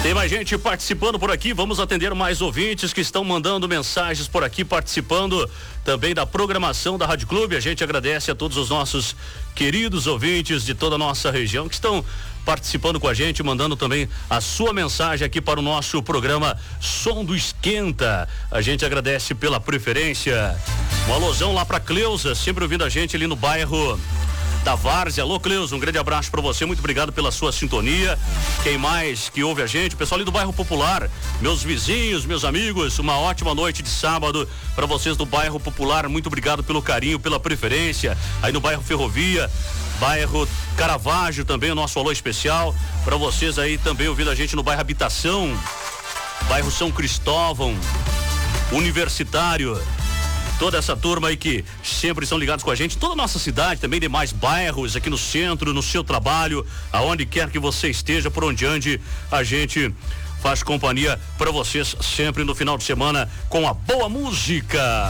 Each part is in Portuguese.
Tem mais gente participando por aqui, vamos atender mais ouvintes que estão mandando mensagens por aqui, participando também da programação da Rádio Clube. A gente agradece a todos os nossos queridos ouvintes de toda a nossa região que estão participando com a gente, mandando também a sua mensagem aqui para o nosso programa Som do Esquenta. A gente agradece pela preferência. Um alusão lá para Cleusa, sempre ouvindo a gente ali no bairro da Várzea. Alô, Cleusa, um grande abraço para você, muito obrigado pela sua sintonia. Quem mais que ouve a gente? O pessoal ali do bairro Popular, meus vizinhos, meus amigos, uma ótima noite de sábado para vocês do bairro Popular, muito obrigado pelo carinho, pela preferência. Aí no bairro Ferrovia, bairro Caravaggio também, o nosso alô especial para vocês aí também ouvindo a gente no bairro Habitação, bairro São Cristóvão, Universitário. Toda essa turma aí que sempre estão ligados com a gente, toda a nossa cidade, também demais bairros aqui no centro, no seu trabalho, aonde quer que você esteja, por onde ande, a gente faz companhia para vocês sempre no final de semana com a boa música.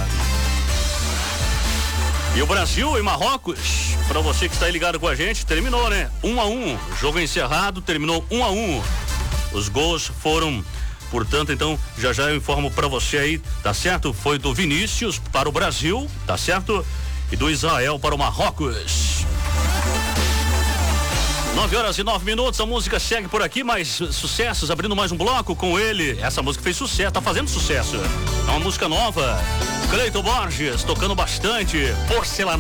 E o Brasil e Marrocos, para você que está aí ligado com a gente, terminou, né? 1-1, jogo encerrado, terminou 1-1. Os gols foram, portanto, então, já eu informo para você aí, tá certo? Foi do Vinícius para o Brasil, tá certo? E do Israel para o Marrocos. 9h09, a música segue por aqui, mais sucessos, abrindo mais um bloco com ele. Essa música fez sucesso, tá fazendo sucesso. É uma música nova. Cleiton Borges, tocando bastante. Porcelanato.